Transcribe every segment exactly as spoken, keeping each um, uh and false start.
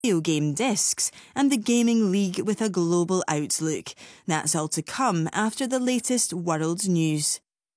video game discs, and the gaming league with a global outlook. That's all to come after the latest world news.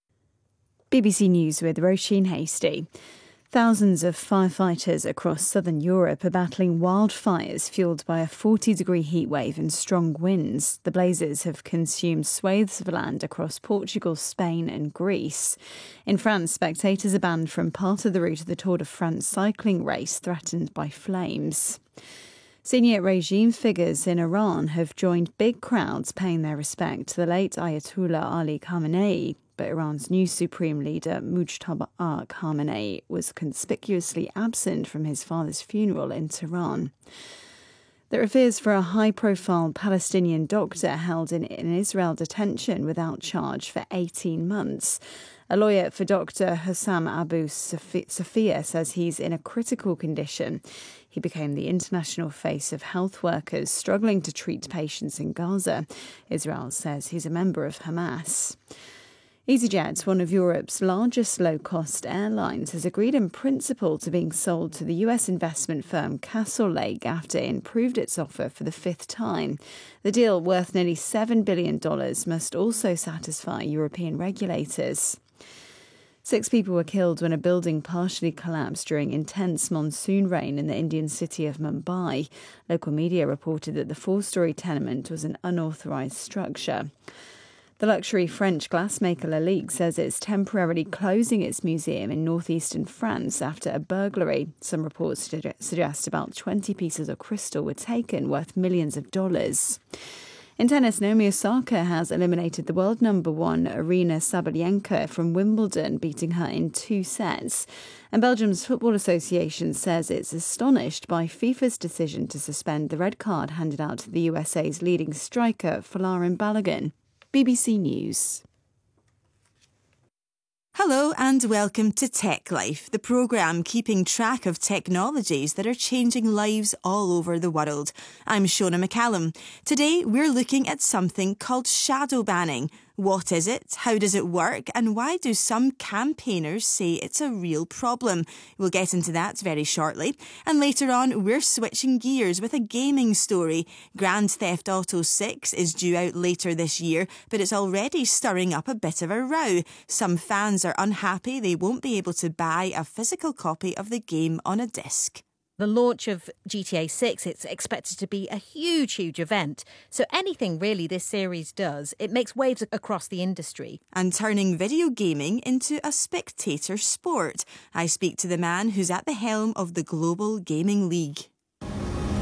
B B C News with Roisin Hasty. Thousands of firefighters across southern Europe are battling wildfires fuelled by a forty-degree heatwave and strong winds. The blazes have consumed swathes of land across Portugal, Spain and Greece. In France, spectators are banned from part of the route of the Tour de France cycling race threatened by flames. Senior regime figures in Iran have joined big crowds paying their respect to the late Ayatollah Ali Khamenei. But Iran's new supreme leader, Mujtaba Khamenei, was conspicuously absent from his father's funeral in Tehran. There are fears for a high-profile Palestinian doctor held in an Israel detention without charge for eighteen months. A lawyer for Doctor Hussam Abu Safia says he's in a critical condition. He became the international face of health workers struggling to treat patients in Gaza. Israel says he's a member of Hamas. EasyJet, one of Europe's largest low-cost airlines, has agreed in principle to being sold to the U S investment firm Castlelake after it improved its offer for the fifth time. The deal, worth nearly seven billion dollars, must also satisfy European regulators. Six people were killed when a building partially collapsed during intense monsoon rain in the Indian city of Mumbai. Local media reported that the four-storey tenement was an unauthorised structure. The luxury French glassmaker Lalique says it's temporarily closing its museum in northeastern France after a burglary. Some reports suggest about twenty pieces of crystal were taken, worth millions of dollars. In tennis, Naomi Osaka has eliminated the world number one Aryna Sabalenka from Wimbledon, beating her in two sets. And Belgium's Football Association says it's astonished by FIFA's decision to suspend the red card handed out to the U S A's leading striker, Folarin Balogun. B B C News. Hello and welcome to Tech Life, the programme keeping track of technologies that are changing lives all over the world. I'm Shona McCallum. Today we're looking at something called shadow banning. What is it? How does it work? And why do some campaigners say it's a real problem? We'll get into that very shortly. And later on, we're switching gears with a gaming story. Grand Theft Auto six is due out later this year, but it's already stirring up a bit of a row. Some fans are unhappy they won't be able to buy a physical copy of the game on a disc. The launch of G T A six, it's expected to be a huge, huge event. So anything really this series does, it makes waves across the industry. And turning video gaming into a spectator sport. I speak to the man who's at the helm of the Global Gaming League.